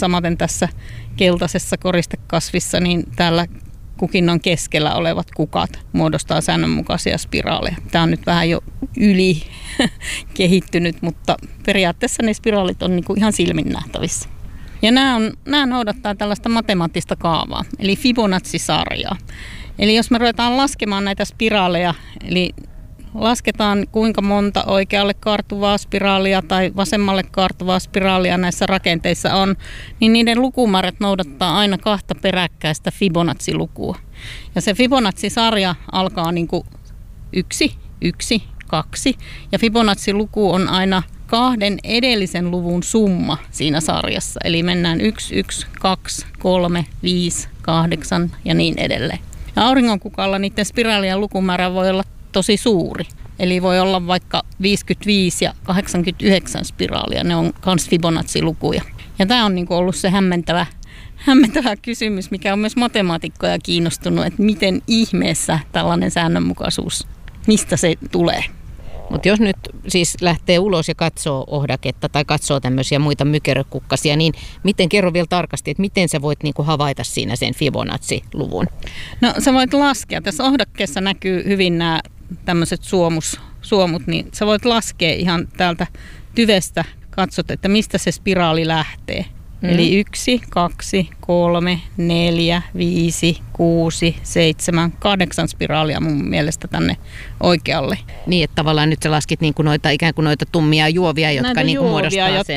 samaten tässä keltaisessa koristekasvissa, niin täällä kukinnon keskellä olevat kukat muodostaa säännönmukaisia spiraaleja. Tämä on nyt vähän jo yli kehittynyt, mutta periaatteessa ne spiraalit on niinku ihan silmin nähtävissä. Ja nämä noudattaa tällaista matemaattista kaavaa, eli Fibonacci-sarjaa. Eli jos me ruvetaan laskemaan näitä spiraaleja, eli lasketaan kuinka monta oikealle kaartuvaa spiraalia tai vasemmalle kaartuvaa spiraalia näissä rakenteissa on, niin niiden lukumäärät noudattaa aina kahta peräkkäistä Fibonacci-lukua. Ja se Fibonacci-sarja alkaa niin kuin 1, 1, 2 ja Fibonacci-luku on aina kahden edellisen luvun summa siinä sarjassa. Eli mennään 1, 1, 2, 3, 5, 8 ja niin edelleen. Ja auringonkukalla niiden spiraalien lukumäärä voi olla tosi suuri. Eli voi olla vaikka 55 ja 89 spiraalia. Ne on myös Fibonacci-lukuja. Ja tämä on niinku ollut se hämmentävä kysymys, mikä on myös matemaatikkoja kiinnostunut, että miten ihmeessä tällainen säännönmukaisuus, mistä se tulee. Mutta jos nyt siis lähtee ulos ja katsoo ohdaketta tai katsoo tämmöisiä muita mykerökukkasia, niin kerro vielä tarkasti, että miten sä voit niinku havaita siinä sen Fibonacci-luvun? No sä voit laskea. Tässä ohdakkeessa näkyy hyvin nämä tämmöiset suomut, niin sä voit laskea ihan täältä tyvestä, katsot, että mistä se spiraali lähtee. Eli 1, 2, 3, 4, 5, 6, 7, 8 spiraalia mun mielestä tänne oikealle. Niin, että tavallaan nyt sä laskit niinku noita, ikään kuin noita tummia juovia, jotka näitä niinku juovia, muodostaa jotka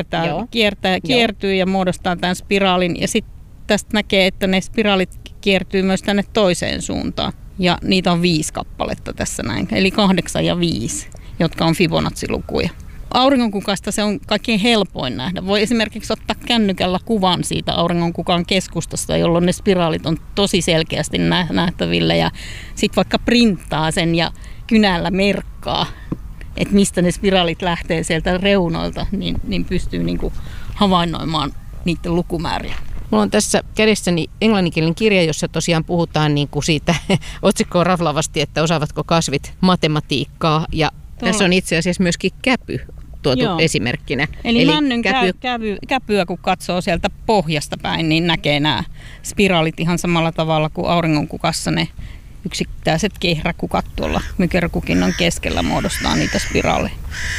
sen. kiertyy ja muodostaa tämän spiraalin. Ja sitten tästä näkee, että ne spiraalit kiertyy myös tänne toiseen suuntaan. Ja niitä on 5 kappaletta tässä näin, eli 8 ja 5, jotka on Fibonacci-lukuja. Auringonkukasta se on kaikkein helpoin nähdä. Voi esimerkiksi ottaa kännykällä kuvan siitä auringonkukan keskustasta, jolloin ne spiraalit on tosi selkeästi nähtävillä. Ja sitten vaikka printtaa sen ja kynällä merkkaa, että mistä ne spiraalit lähtee sieltä reunoilta, niin pystyy niinku havainnoimaan niiden lukumääriä. Mulla on tässä kädessäni englanninkielinen kirja, jossa tosiaan puhutaan niinku siitä otsikkoon raflavasti, että osaavatko kasvit matematiikkaa. Ja tässä on itse asiassa myöskin käpy tuotu esimerkkinä. Eli männyn käpyä, kun katsoo sieltä pohjasta päin, niin näkee nämä spiraalit ihan samalla tavalla kuin auringonkukassa ne yksittäiset kehräkukat tuolla mykerökukinnon keskellä muodostaa niitä spiraaleja.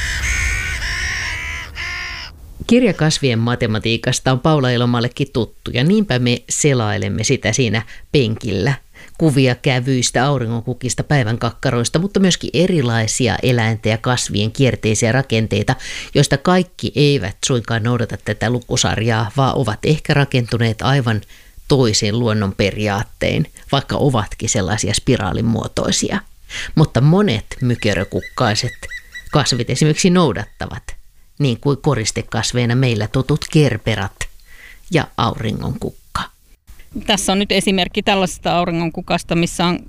Kirja kasvien matematiikasta on Paula Elomallekin tuttu ja niinpä me selailemme sitä siinä penkillä. Kuvia kävyistä, auringonkukista, päivänkakkaroista, mutta myöskin erilaisia eläinten ja kasvien kierteisiä rakenteita, joista kaikki eivät suinkaan noudata tätä lukusarjaa, vaan ovat ehkä rakentuneet aivan toisin luonnon periaattein, vaikka ovatkin sellaisia spiraalin muotoisia. Mutta monet mykerökukkaiset kasvit esimerkiksi noudattavat, niin kuin koristekasveina meillä tutut kerperat ja auringonkukka. Tässä on nyt esimerkki tällaisesta auringonkukasta, missä on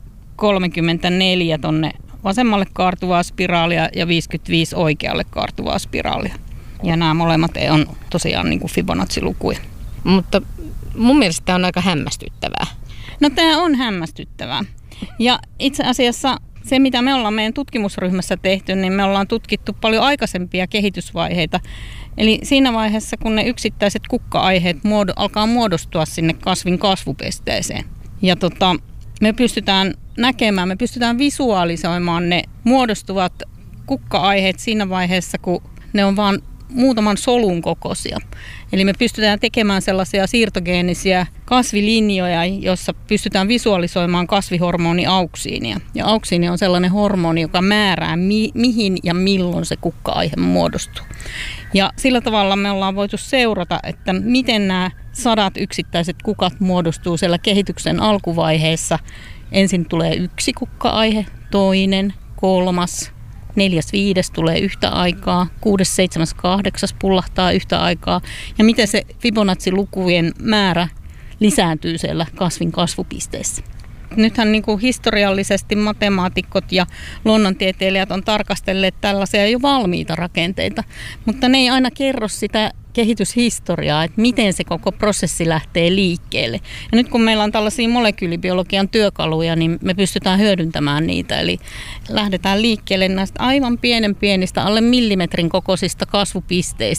34 tonne vasemmalle kaartuvaa spiraalia ja 55 oikealle kaartuvaa spiraalia. Ja nämä molemmat on tosiaan niin kuin Fibonacci-lukuja. Mutta mun mielestä tämä on aika hämmästyttävää. No tämä on hämmästyttävää. Ja itse asiassa se, mitä me ollaan meidän tutkimusryhmässä tehty, niin me ollaan tutkittu paljon aikaisempia kehitysvaiheita. Eli siinä vaiheessa, kun ne yksittäiset kukka-aiheet alkaa muodostua sinne kasvin kasvupesteeseen. Ja me pystytään näkemään, me pystytään visualisoimaan ne muodostuvat kukka-aiheet siinä vaiheessa, kun ne on vaan muutaman solun kokoisia. Eli me pystytään tekemään sellaisia siirtogeenisiä kasvilinjoja, joissa pystytään visualisoimaan kasvihormoni auksiinia. Ja auksiini on sellainen hormoni, joka määrää mihin ja milloin se kukka-aihe muodostuu. Ja sillä tavalla me ollaan voitu seurata, että miten nämä 100 yksittäiset kukat muodostuu siellä kehityksen alkuvaiheessa. Ensin tulee 1 kukka-aihe, toinen, 3, 4., 5. tulee yhtä aikaa, 6., 7., 8. pullahtaa yhtä aikaa. Ja miten se Fibonacci-lukujen määrä lisääntyy siellä kasvin kasvupisteissä. Nythän niin kuin historiallisesti matemaatikot ja luonnontieteilijät on tarkastelleet tällaisia jo valmiita rakenteita, mutta ne ei aina kerro sitä kehityshistoriaa, että miten se koko prosessi lähtee liikkeelle. Ja nyt kun meillä on tällaisia molekyylibiologian työkaluja, niin me pystytään hyödyntämään niitä. Eli lähdetään liikkeelle näistä aivan pienistä, alle millimetrin kokoisista kasvupisteistä,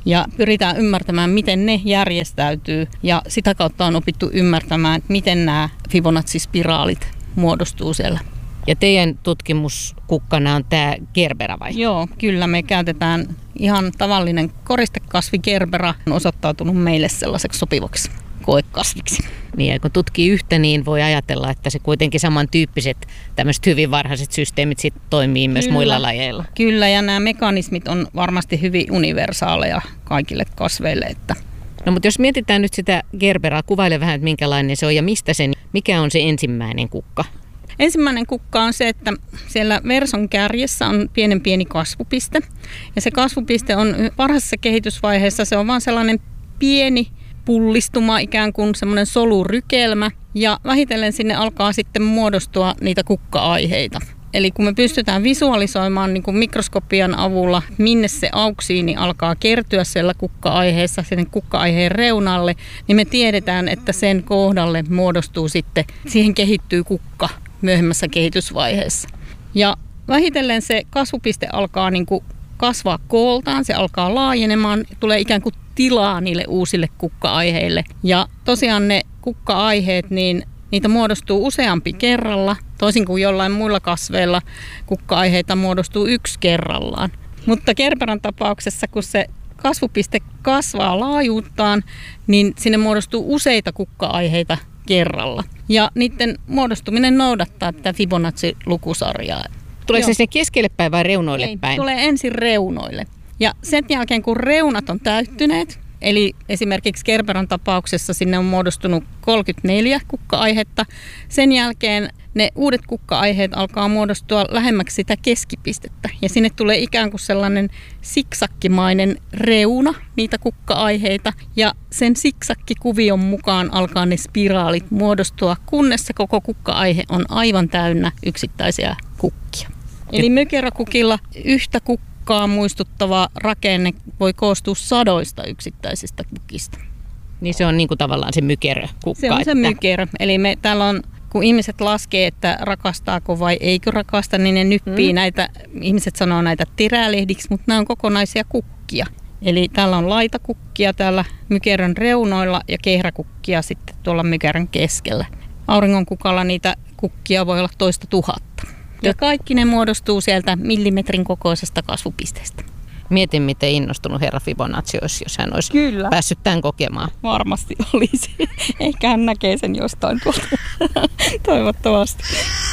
ja pyritään ymmärtämään, miten ne järjestäytyy ja sitä kautta on opittu ymmärtämään, että miten nämä Fibonacci-spiraalit muodostuu siellä. Ja teidän tutkimuskukkana on tämä gerbera vai? Joo, kyllä me käytetään ihan tavallinen koristekasvi gerbera, on osoittautunut meille sellaiseksi sopivaksi koekasviksi. Niin, ja kun tutkii yhtä, niin voi ajatella, että se kuitenkin samantyyppiset tämmöiset hyvin varhaiset systeemit sit toimii myös muilla lajeilla. Kyllä, ja nämä mekanismit on varmasti hyvin universaaleja kaikille kasveille. No mutta jos mietitään nyt sitä gerberaa, kuvaile vähän, että minkälainen se on ja mikä on se ensimmäinen kukka? Ensimmäinen kukka on se, että siellä verson kärjessä on pieni kasvupiste. Ja se kasvupiste on varhaisessa kehitysvaiheessa, se on vaan sellainen pieni pullistuma, ikään kuin semmoinen solurykelmä. Ja vähitellen sinne alkaa sitten muodostua niitä kukka-aiheita. Eli kun me pystytään visualisoimaan niin kuin mikroskopian avulla, minne se auksii, niin alkaa kertyä siellä kukka-aiheessa, sen kukka-aiheen reunalle, niin me tiedetään, että sen kohdalle muodostuu sitten, siihen kehittyy kukka myöhemmässä kehitysvaiheessa. Ja vähitellen se kasvupiste alkaa niin kuin kasvaa kooltaan, se alkaa laajenemaan, tulee ikään kuin tilaa niille uusille kukka-aiheille. Ja tosiaan ne kukka-aiheet, niin niitä muodostuu useampi kerralla, toisin kuin jollain muilla kasveilla kukka-aiheita muodostuu yksi kerrallaan. Mutta gerberan tapauksessa, kun se kasvupiste kasvaa laajuuttaan, niin sinne muodostuu useita kukka-aiheita kerralla. Ja niiden muodostuminen noudattaa tätä Fibonacci-lukusarjaa. Tuleeko se sinne keskelle päin vai reunoille päin? Ei, tulee ensin reunoille. Ja sen jälkeen, kun reunat on täyttyneet, eli esimerkiksi gerberan tapauksessa sinne on muodostunut 34 kukka-aihetta, sen jälkeen ne uudet kukka-aiheet alkaa muodostua lähemmäksi sitä keskipistettä. Ja sinne tulee ikään kuin sellainen siksakkimainen reuna niitä kukka-aiheita. Ja sen siksakkikuvion mukaan alkaa ne spiraalit muodostua, kunnes se koko kukka-aihe on aivan täynnä yksittäisiä kukkia. Eli mykerokukilla yhtä kukkaa muistuttava rakenne voi koostua sadoista yksittäisistä kukista. Niin se on niin kuin tavallaan se mykerökukka. Se on se mykerö. Eli me täällä on, kun ihmiset laskee, että rakastaako vai eikö rakasta, niin ne nyppii näitä, ihmiset sanoo näitä terälehdiksi, mutta nämä on kokonaisia kukkia. Eli täällä on laitakukkia täällä mykerön reunoilla ja kehräkukkia sitten tuolla mykerön keskellä. Auringonkukalla niitä kukkia voi olla 200 000. Ja kaikki ne muodostuu sieltä millimetrin kokoisesta kasvupisteestä. Mietin, miten innostunut herra Fibonacci olisi, jos hän olisi päässyt tämän kokemaan. Varmasti olisi. Ehkä hän näkee sen jostain tuolta. Toivottavasti.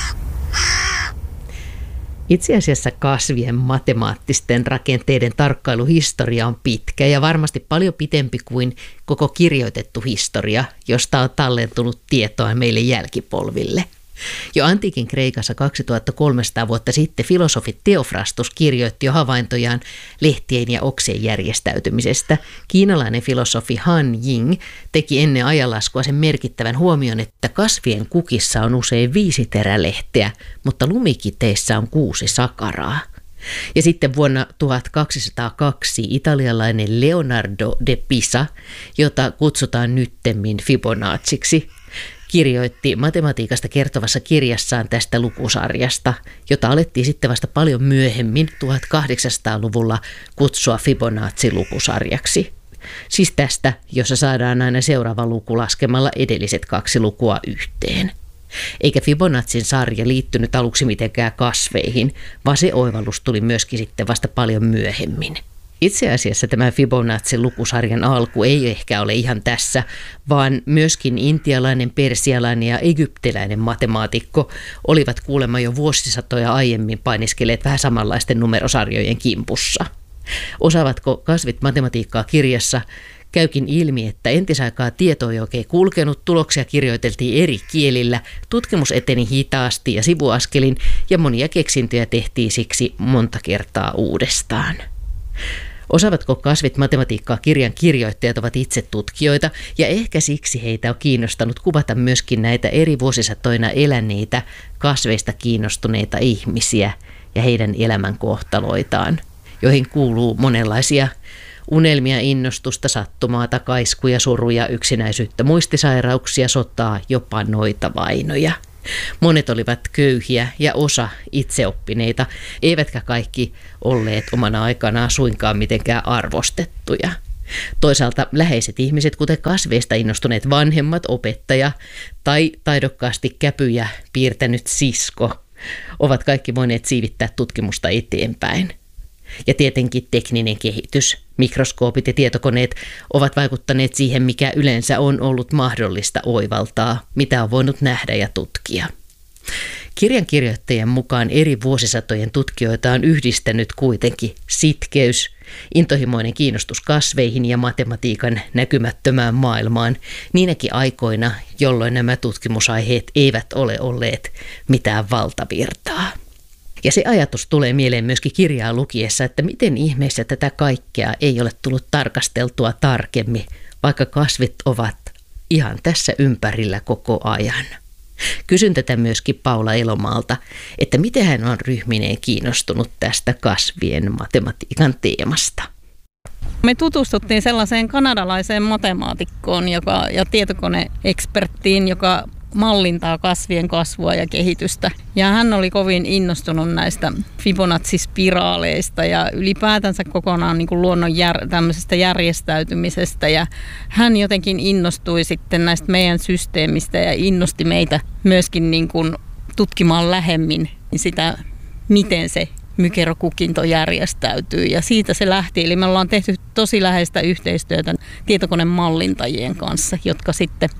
Itse asiassa kasvien matemaattisten rakenteiden tarkkailuhistoria on pitkä ja varmasti paljon pitempi kuin koko kirjoitettu historia, josta on tallentunut tietoa meille jälkipolville. Jo antiikin Kreikassa 2300 vuotta sitten filosofi Theophrastus kirjoitti jo havaintojaan lehtien ja oksien järjestäytymisestä. Kiinalainen filosofi Han Ying teki ennen ajanlaskua sen merkittävän huomion, että kasvien kukissa on usein 5 terälehteä, mutta lumikiteissä on 6 sakaraa. Ja sitten vuonna 1202 italialainen Leonardo de Pisa, jota kutsutaan nyttemmin Fibonacciksi, kirjoitti matematiikasta kertovassa kirjassaan tästä lukusarjasta, jota alettiin sitten vasta paljon myöhemmin 1800-luvulla kutsua Fibonacci-lukusarjaksi. Siis tästä, jossa saadaan aina seuraava luku laskemalla edelliset 2 lukua yhteen. Eikä Fibonaccin sarja liittynyt aluksi mitenkään kasveihin, vaan se oivallus tuli myöskin sitten vasta paljon myöhemmin. Itse asiassa tämä Fibonacci-lukusarjan alku ei ehkä ole ihan tässä, vaan myöskin intialainen, persialainen ja egyptiläinen matemaatikko olivat kuulemma jo vuosisatoja aiemmin painiskelleet vähän samanlaisten numerosarjojen kimpussa. Osaavatko kasvit matematiikkaa kirjassa? Käykin ilmi, että entisaikaa tieto ei oikein kulkenut, tuloksia kirjoiteltiin eri kielillä, tutkimus eteni hitaasti ja sivuaskelin ja monia keksintöjä tehtiin siksi monta kertaa uudestaan. Osaavatko kasvit matematiikkaa kirjan kirjoittajat ovat itse tutkijoita ja ehkä siksi heitä on kiinnostanut kuvata myöskin näitä eri vuosisatoina eläneitä kasveista kiinnostuneita ihmisiä ja heidän elämänkohtaloitaan, joihin kuuluu monenlaisia unelmia, innostusta, sattumaa, takaiskuja, suruja, yksinäisyyttä, muistisairauksia, sotaa, jopa noita vainoja. Monet olivat köyhiä ja osa itseoppineita, eivätkä kaikki olleet omana aikanaan suinkaan mitenkään arvostettuja. Toisaalta läheiset ihmiset, kuten kasveista innostuneet vanhemmat, opettaja tai taidokkaasti käpyjä piirtänyt sisko, ovat kaikki voineet siivittää tutkimusta eteenpäin. Ja tietenkin tekninen kehitys, mikroskoopit ja tietokoneet ovat vaikuttaneet siihen, mikä yleensä on ollut mahdollista oivaltaa, mitä on voinut nähdä ja tutkia. Kirjan kirjoittajien mukaan eri vuosisatojen tutkijoita on yhdistänyt kuitenkin sitkeys, intohimoinen kiinnostus kasveihin ja matematiikan näkymättömään maailmaan niinäkin aikoina, jolloin nämä tutkimusaiheet eivät ole olleet mitään valtavirtaa. Ja se ajatus tulee mieleen myöskin kirjaa lukiessa, että miten ihmeessä tätä kaikkea ei ole tullut tarkasteltua tarkemmin, vaikka kasvit ovat ihan tässä ympärillä koko ajan. Kysyn tätä myöskin Paula Elomaalta, että miten hän on ryhmineen kiinnostunut tästä kasvien matematiikan teemasta. Me tutustuttiin sellaiseen kanadalaiseen matemaatikkoon ja tietokoneeksperttiin, joka mallintaa kasvien kasvua ja kehitystä. Ja hän oli kovin innostunut näistä Fibonacci-spiraaleista ja ylipäätänsä kokonaan niin kuin luonnon tämmöisestä järjestäytymisestä. Ja hän jotenkin innostui sitten näistä meidän systeemistä ja innosti meitä myöskin niin kuin tutkimaan lähemmin sitä, miten se mykerokukinto järjestäytyy. Ja siitä se lähti. Eli me ollaan tehty tosi läheistä yhteistyötä tietokonemallintajien kanssa, jotka sitten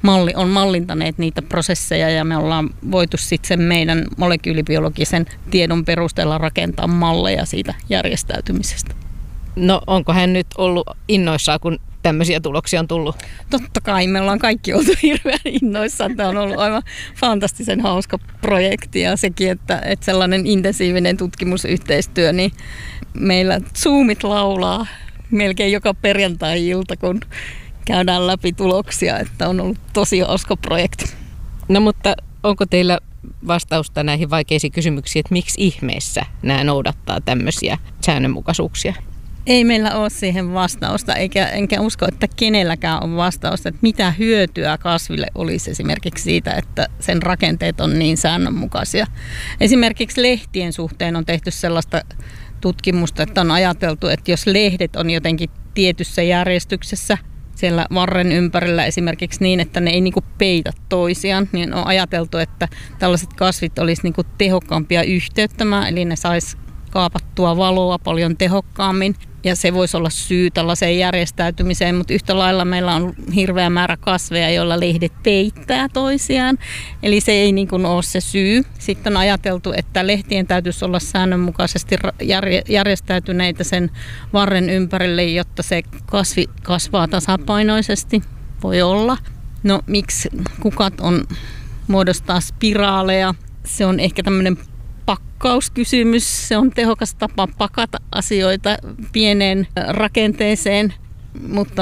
on mallintaneet niitä prosesseja ja me ollaan voitu sitten sen meidän molekyylibiologisen tiedon perusteella rakentaa malleja siitä järjestäytymisestä. No onko hän nyt ollut innoissaan, kun tämmöisiä tuloksia on tullut? Totta kai, me ollaan kaikki oltu hirveän innoissaan. Tämä on ollut aivan fantastisen hauska projekti ja sekin, että sellainen intensiivinen tutkimusyhteistyö, niin meillä Zoomit laulaa melkein joka perjantai-ilta, kun käydään läpi tuloksia, että on ollut tosi hauska projekti. No mutta onko teillä vastausta näihin vaikeisiin kysymyksiin, että miksi ihmeessä nämä noudattaa tämmöisiä säännönmukaisuuksia? Ei meillä ole siihen vastausta, enkä usko, että kenelläkään on vastausta, että mitä hyötyä kasville olisi esimerkiksi siitä, että sen rakenteet on niin säännönmukaisia. Esimerkiksi lehtien suhteen on tehty sellaista tutkimusta, että on ajateltu, että jos lehdet on jotenkin tietyssä järjestyksessä, siellä varren ympärillä esimerkiksi niin, että ne ei niinku peitä toisiaan, niin on ajateltu, että tällaiset kasvit olisi niinku tehokkaampia yhteyttämään, eli ne sais kaapattua valoa paljon tehokkaammin. Ja se voisi olla syy tällaiseen järjestäytymiseen, mutta yhtä lailla meillä on hirveä määrä kasveja, joilla lehdet peittää toisiaan. Eli se ei niin kuin ole se syy. Sitten on ajateltu, että lehtien täytyisi olla säännönmukaisesti järjestäytyneitä sen varren ympärille, jotta se kasvi kasvaa tasapainoisesti. Voi olla. No miksi kukat muodostaa spiraaleja? Se on ehkä tämmöinen pakkauskysymys. Se on tehokas tapa pakata asioita pieneen rakenteeseen, mutta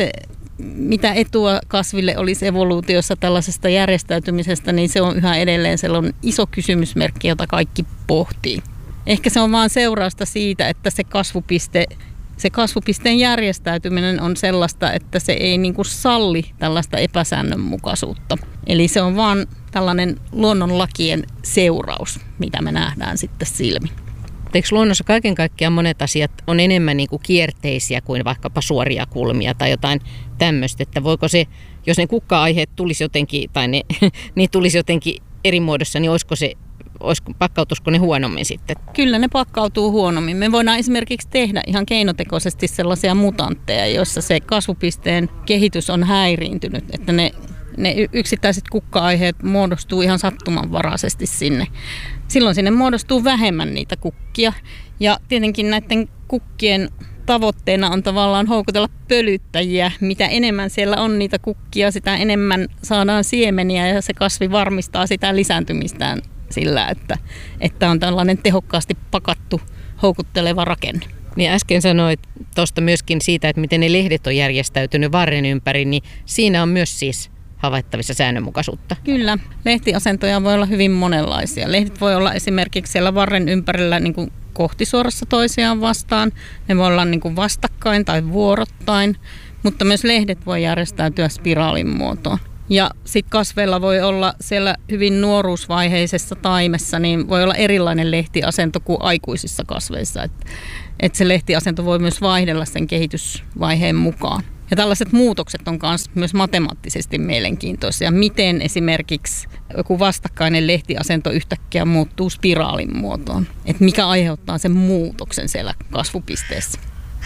mitä etua kasville olisi evoluutiossa tällaisesta järjestäytymisestä, niin se on yhä edelleen sellainen iso kysymysmerkki, jota kaikki pohtii. Ehkä se on vain seurausta siitä, että se kasvupisteen järjestäytyminen on sellaista, että se ei niin kuin salli tällaista epäsäännönmukaisuutta. Eli se on vaan tällainen luonnonlakien seuraus, mitä me nähdään sitten silmin. Eikö luonnossa kaiken kaikkiaan monet asiat on enemmän niin kuin kierteisiä kuin vaikkapa suoria kulmia tai jotain tämmöistä, että voiko se, jos ne kukka-aiheet tulisi jotenkin, tai niin tulisi jotenkin eri muodossa, niin pakkautuisiko ne huonommin sitten? Kyllä ne pakkautuu huonommin. Me voidaan esimerkiksi tehdä ihan keinotekoisesti sellaisia mutantteja, joissa se kasvupisteen kehitys on häiriintynyt, että ne yksittäiset kukka-aiheet muodostuu ihan sattumanvaraisesti sinne. Silloin sinne muodostuu vähemmän niitä kukkia ja tietenkin näiden kukkien tavoitteena on tavallaan houkutella pölyttäjiä. Mitä enemmän siellä on niitä kukkia, sitä enemmän saadaan siemeniä ja se kasvi varmistaa sitä lisääntymistään sillä, että on tällainen tehokkaasti pakattu houkutteleva rakenne. Niin äsken sanoit tuosta myöskin siitä, että miten ne lehdet on järjestäytynyt varren ympäri, niin siinä on myös siis havaittavissa säännönmukaisuutta. Kyllä, lehtiasentoja voi olla hyvin monenlaisia. Lehdet voi olla esimerkiksi siellä varren ympärillä niin kuin kohtisuorassa toisiaan vastaan. Ne voi olla niin kuin vastakkain tai vuorottain, mutta myös lehdet voi järjestäytyä spiraalin muotoon. Ja sitten kasveilla voi olla siellä hyvin nuoruusvaiheisessa taimessa, niin voi olla erilainen lehtiasento kuin aikuisissa kasveissa. Että se lehtiasento voi myös vaihdella sen kehitysvaiheen mukaan. Ja tällaiset muutokset on myös matemaattisesti mielenkiintoisia. Miten esimerkiksi joku vastakkainen lehtiasento yhtäkkiä muuttuu spiraalin muotoon. Että mikä aiheuttaa sen muutoksen siellä kasvupisteessä.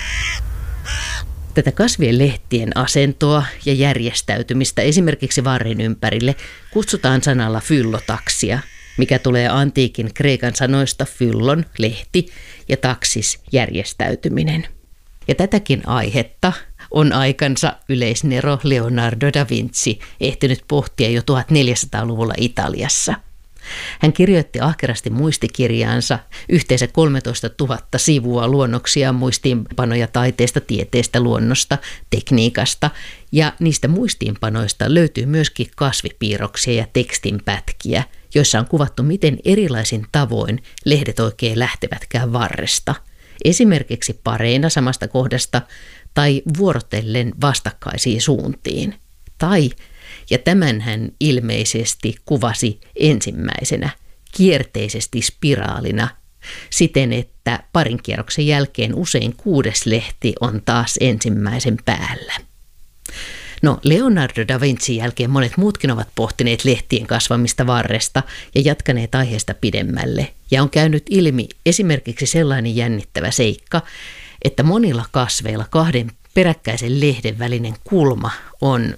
Tätä kasvien lehtien asentoa ja järjestäytymistä esimerkiksi varren ympärille kutsutaan sanalla fyllotaksia, mikä tulee antiikin kreikan sanoista fyllon, lehti, ja taksis, järjestäytyminen. Ja tätäkin aihetta on aikansa yleisnero Leonardo da Vinci ehtinyt pohtia jo 1400-luvulla Italiassa. Hän kirjoitti ahkerasti muistikirjaansa yhteensä 13 000 sivua luonnoksia, muistiinpanoja taiteesta, tieteestä, luonnosta, tekniikasta, ja niistä muistiinpanoista löytyy myöskin kasvipiirroksia ja tekstinpätkiä, joissa on kuvattu, miten erilaisin tavoin lehdet oikein lähtevätkään varresta. Esimerkiksi pareina samasta kohdasta tai vuorotellen vastakkaisiin suuntiin. Ja tämän hän ilmeisesti kuvasi ensimmäisenä kierteisesti spiraalina siten, että parin kierroksen jälkeen usein 6. lehti on taas ensimmäisen päällä. No, Leonardo da Vincin jälkeen monet muutkin ovat pohtineet lehtien kasvamista varresta ja jatkaneet aiheesta pidemmälle. Ja on käynyt ilmi esimerkiksi sellainen jännittävä seikka, että monilla kasveilla 2 peräkkäisen lehden välinen kulma on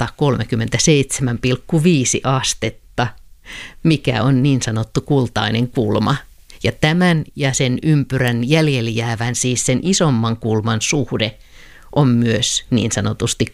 137,5 astetta, mikä on niin sanottu kultainen kulma. Ja tämän ja sen ympyrän jäljellä jäävän, siis sen isomman kulman suhde on myös niin sanotusti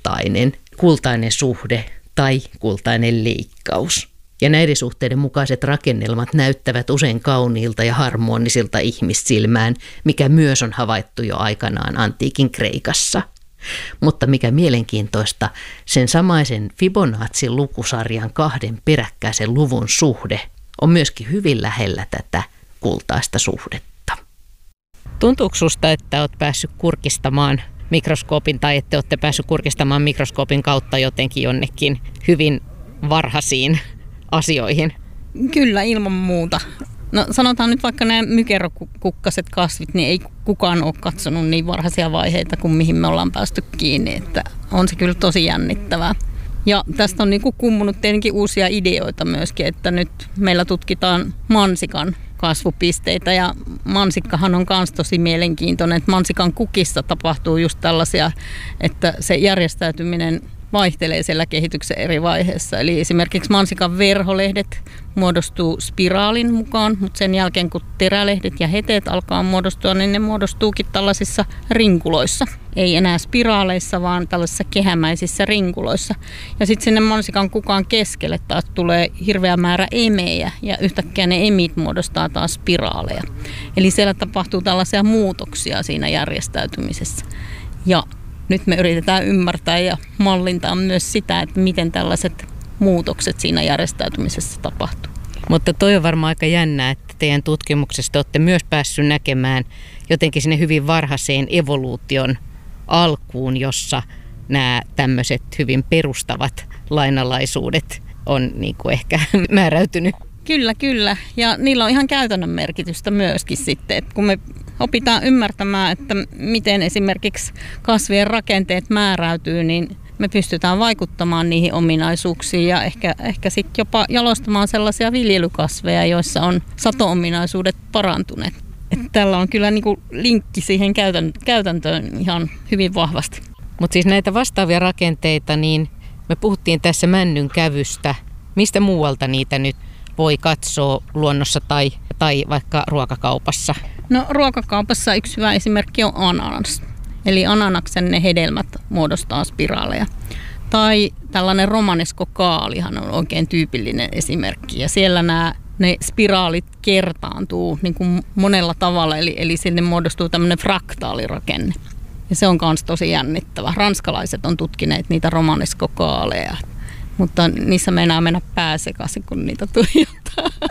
kultainen suhde tai kultainen leikkaus. Ja näiden suhteiden mukaiset rakennelmat näyttävät usein kauniilta ja harmonisilta ihmissilmään, mikä myös on havaittu jo aikanaan antiikin Kreikassa. Mutta mikä mielenkiintoista, sen samaisen Fibonacin lukusarjan 2 peräkkäisen luvun suhde on myöskin hyvin lähellä tätä kultaista suhdetta. Tuntuuko susta, että olet päässyt kurkistamaan mikroskoopin tai että olette päässyt kurkistamaan mikroskoopin kautta jotenkin jonnekin hyvin varhaisiin asioihin? Kyllä, ilman muuta. No sanotaan nyt vaikka nämä mykerokukkaset kasvit, niin ei kukaan ole katsonut niin varhaisia vaiheita kuin mihin me ollaan päästy kiinni, että on se kyllä tosi jännittävää. Ja tästä on niinku kummunut tietenkin uusia ideoita myöskin, että nyt meillä tutkitaan mansikan kasvupisteitä ja mansikkahan on myös tosi mielenkiintoinen, että mansikan kukissa tapahtuu just tällaisia, että se järjestäytyminen vaihtelee siellä kehityksen eri vaiheissa. Eli esimerkiksi mansikan verholehdet muodostuu spiraalin mukaan, mutta sen jälkeen kun terälehdet ja heteet alkaa muodostua, niin ne muodostuukin tällaisissa rinkuloissa. Ei enää spiraaleissa, vaan tällaisissa kehämäisissä rinkuloissa. Ja sitten sinne mansikan kukaan keskelle taas tulee hirveä määrä emejä ja yhtäkkiä ne emit muodostaa taas spiraaleja. Eli siellä tapahtuu tällaisia muutoksia siinä järjestäytymisessä. Ja nyt me yritetään ymmärtää ja mallintaa myös sitä, että miten tällaiset muutokset siinä järjestäytymisessä tapahtuu. Mutta toi on varmaan aika jännää, että teidän tutkimuksesta olette myös päässyt näkemään jotenkin sinne hyvin varhaiseen evoluution alkuun, jossa nämä tämmöiset hyvin perustavat lainalaisuudet on niin kuin ehkä määräytynyt. Kyllä. Ja niillä on ihan käytännön merkitystä myöskin sitten, että kun me opitaan ymmärtämään, että miten esimerkiksi kasvien rakenteet määräytyy, niin me pystytään vaikuttamaan niihin ominaisuuksiin ja ehkä sitten jopa jalostamaan sellaisia viljelykasveja, joissa on sato-ominaisuudet parantuneet. Että tällä on kyllä niinku linkki siihen käytäntöön ihan hyvin vahvasti. Mutta siis näitä vastaavia rakenteita, niin me puhuttiin tässä männyn kävystä. Mistä muualta niitä nyt voi katsoa luonnossa tai vaikka ruokakaupassa? No ruokakaupassa yksi hyvä esimerkki on ananas. Eli ananaksen ne hedelmät muodostaa spiraaleja. Tai tällainen romaneskokaalihan on oikein tyypillinen esimerkki. Ja siellä ne spiraalit kertaantuu niin kuin monella tavalla, eli sinne muodostuu tämmöinen fraktaalirakenne. Ja se on myös tosi jännittävä. Ranskalaiset on tutkineet niitä romaneskokaaleja, mutta niissä meinaa mennä pää sekaisin, kun niitä tuijottaa.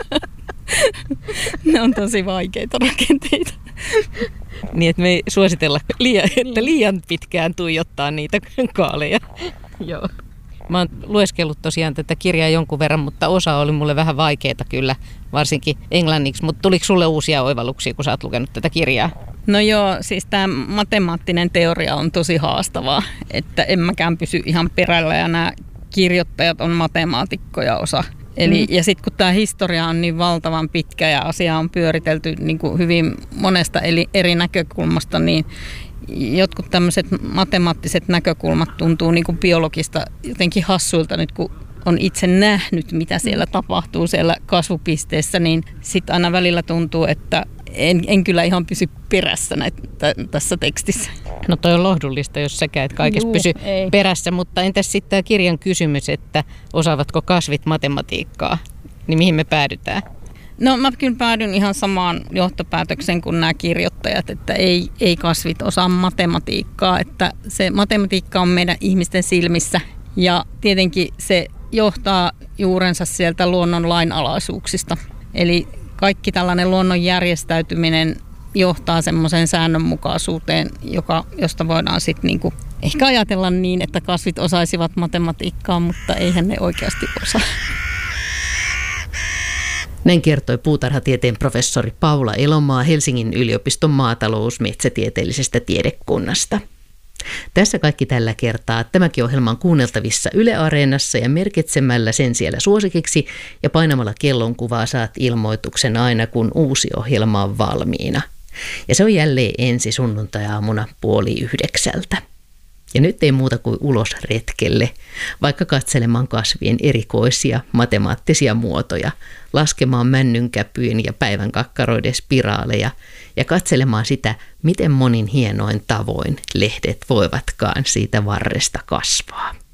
Ne on tosi vaikeita rakenteita. Niin, että me ei suositella, että liian pitkään tuijottaa niitä kaaleja. Joo. Mä oon lueskellut tosiaan tätä kirjaa jonkun verran, mutta osa oli mulle vähän vaikeaa kyllä, varsinkin englanniksi. Mutta tuliko sulle uusia oivalluksia, kun sä oot lukenut tätä kirjaa? No joo, siis tämä matemaattinen teoria on tosi haastavaa, että en mäkään pysy ihan perällä ja nämä kirjoittajat on matemaatikkoja osa. Eli, ja sitten kun tämä historia on niin valtavan pitkä ja asia on pyöritelty niin kuin hyvin monesta eri näkökulmasta, niin jotkut tämmöiset matemaattiset näkökulmat tuntuu niin kuin biologista jotenkin hassuilta nyt, kun on itse nähnyt, mitä siellä tapahtuu siellä kasvupisteessä, niin sitten aina välillä tuntuu, että en kyllä ihan pysy perässä tässä tekstissä. No toi on lohdullista, jos säkään et kaikessa pysy perässä, mutta entäs sitten tämä kirjan kysymys, että osaavatko kasvit matematiikkaa, niin mihin me päädytään? No mä kyllä päädyn ihan samaan johtopäätökseen kuin nämä kirjoittajat, että ei kasvit osaa matematiikkaa, että se matematiikka on meidän ihmisten silmissä ja tietenkin se johtaa juurensa sieltä luonnon lainalaisuuksista. Eli kaikki tällainen luonnon järjestäytyminen johtaa semmoiseen säännönmukaisuuteen, josta voidaan sitten niinku ehkä ajatella niin, että kasvit osaisivat matematiikkaa, mutta eihän ne oikeasti osaa. Näin kertoi puutarhatieteen professori Paula Elomaa Helsingin yliopiston maatalous-metsätieteellisestä tiedekunnasta. Tässä kaikki tällä kertaa. Tämäkin ohjelma on kuunneltavissa Yle Areenassa ja merkitsemällä sen siellä suosikiksi ja painamalla kellonkuvaa saat ilmoituksen aina, kun uusi ohjelma on valmiina. Ja se on jälleen ensi sunnuntai-aamuna 8:30. Ja nyt ei muuta kuin ulos retkelle, vaikka katselemaan kasvien erikoisia matemaattisia muotoja, laskemaan männynkäpyjen ja päivänkakkaroiden spiraaleja ja katselemaan sitä, miten monin hienoin tavoin lehdet voivatkaan siitä varresta kasvaa.